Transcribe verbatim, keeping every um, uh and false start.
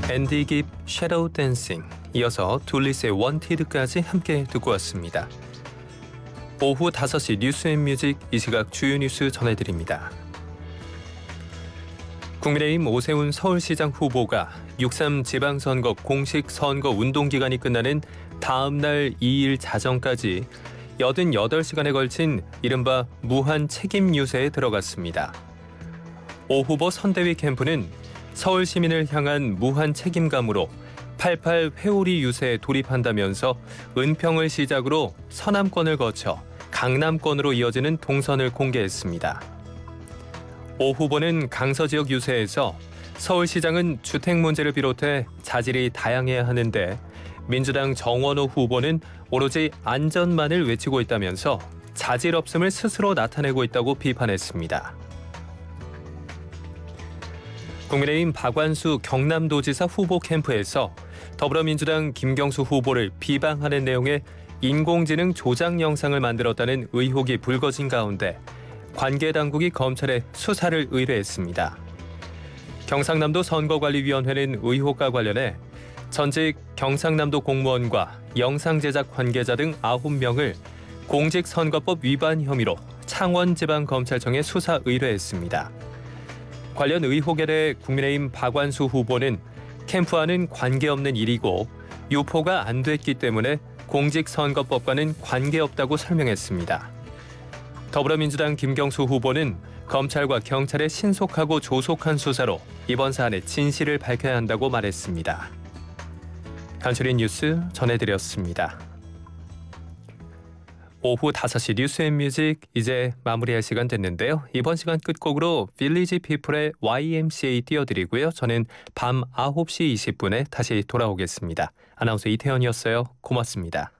앤디 깁 섀도우 댄싱, 이어서 둘리스의 원티드까지 함께 듣고 왔습니다. 오후 다섯 시 뉴스앤뮤직, 이 시각 주요 뉴스 전해드립니다. 국민의힘 오세훈 서울시장 후보가 육삼 지방선거 공식 선거 운동기간이 끝나는 다음 날 이 일 자정까지 팔십팔 시간에 걸친 이른바 무한 책임 유세에 들어갔습니다. 오 후보 선대위 캠프는 서울 시민을 향한 무한 책임감으로 팔십팔 회오리 유세에 돌입한다면서 은평을 시작으로 서남권을 거쳐 강남권으로 이어지는 동선을 공개했습니다. 오 후보는 강서 지역 유세에서 서울시장은 주택 문제를 비롯해 자질이 다양해야 하는데 민주당 정원호 후보는 오로지 안전만을 외치고 있다면서 자질 없음을 스스로 나타내고 있다고 비판했습니다. 국민의힘 박완수 경남도지사 후보 캠프에서 더불어민주당 김경수 후보를 비방하는 내용의 인공지능 조작 영상을 만들었다는 의혹이 불거진 가운데 관계 당국이 검찰에 수사를 의뢰했습니다. 경상남도 선거관리위원회는 의혹과 관련해 전직 경상남도 공무원과 영상 제작 관계자 등 아홉 명을 공직선거법 위반 혐의로 창원지방검찰청에 수사 의뢰했습니다. 관련 의혹에 대해 국민의힘 박완수 후보는 캠프와는 관계없는 일이고 유포가 안 됐기 때문에 공직선거법과는 관계없다고 설명했습니다. 더불어민주당 김경수 후보는 검찰과 경찰의 신속하고 조속한 수사로 이번 사안의 진실을 밝혀야 한다고 말했습니다. 간추린 뉴스 전해드렸습니다. 오후 다섯 시 뉴스앤뮤직, 이제 마무리할 시간 됐는데요. 이번 시간 끝곡으로 빌리지 피플의 와이엠씨에이 띄워드리고요. 저는 밤 아홉 시 이십 분에 다시 돌아오겠습니다. 아나운서 이태현이었어요. 고맙습니다.